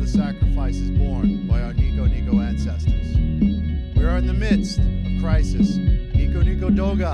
the sacrifices borne by our Nico Nico ancestors. We are in the midst of crisis. Nico Nico Doga.